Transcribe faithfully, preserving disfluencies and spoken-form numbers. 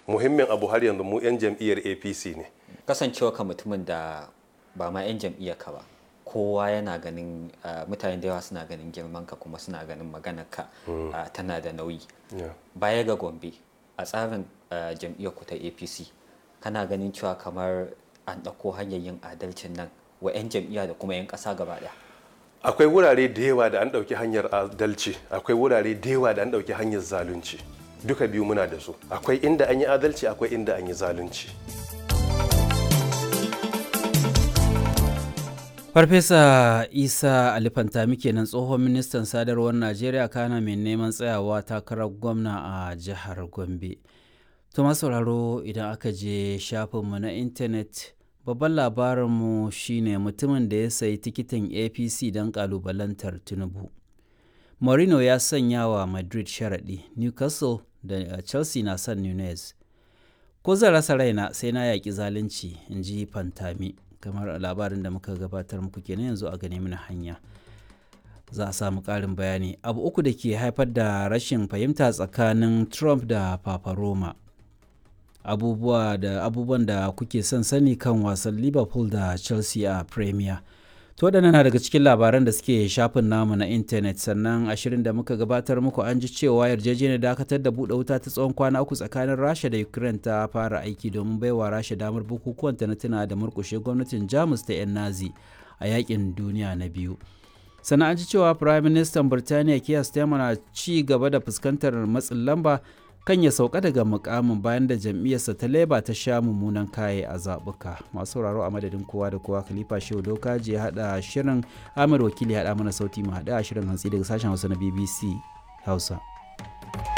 muhimmin abu har yanzu mu 'yan jam'iyyar A P C ne. Kasancewa ka mutumin da ba ma 'yan jam'iyyar ka ba, kowa yana ganin mutane da yawa suna ganin girman ka kuma suna ganin maganar ka tana da nauyi. Baya ga Gombe, a tsarin jam'iyyar ku ta A P C, kana ganin cewa kamar an ɗauko hanyar yin adalcin nan wa 'yan jam'iyya da kuma 'yan ƙasa gaba ɗaya? Akwai wurare da yawa da an ɗauki hanyar adalci, akwai wurare da yawa da an ɗauki hanyar zalunci. Duka biyu muna da su. Akwai inda an yi adalci, akwai inda an yi zalunci. Farfesa Isa Ali Fantami kenan, tsohon ministan sadarwar Najeriya kana mai neman tsayawa takarar gwamna a jihar Gombe. To masu sauraro, idan aka je shafinmu na intanet, babban labarinmu shine mutumin da ya sayi tikitin A P C don kalubalantar Tinubu. Mourinho ya sanya wa Madrid sharaɗi, Newcastle da Chelsea na son Nunez. Ko zan rasa raina sai na yaƙi zalunci, in ji Fantami. Kamar labarin da muka gabatar muku kenan, yanzu a gane mana hanya za a samu ƙarin bayani. Abu uku da ke haifar da rashin fahimta tsakanin Trump da Papa Roma. Abubuwa da abubuwan da kuke son sani kan wasan Liverpool da Chelsea a Premier. To waɗannan na daga cikin labaran da suke shafin namu na intanet. Sannan ashirin da muka gabatar muku an ji cewa yarjejeniyar dakatar da buɗe wuta ta tsawon kwana uku tsakanin Rasha da Ukraine ta fara aiki domin baiwa Rasha damar bukukuwan ta na tuna da murƙushe gwamnatin Jamus ta 'yan Nazi a yakin duniya na biyu. Sannan an ji cewa Prime Minister Birtaniya Keir Starmer na ci gaba da fuskantar matsin lamba kan ya sauka daga mukamin bayan da jam'iyyarsa ta Labour ta sha mummunan kaye a zaɓuka. Masu sauraro, a madadin kowa da kowa, Khalifa Shehu Dokaji ya haɗa shirin, Ahmed Wakili ya haɗa mana sauti, mu haɗa shirin hantsi daga sashen Hausa na B B C Hausa.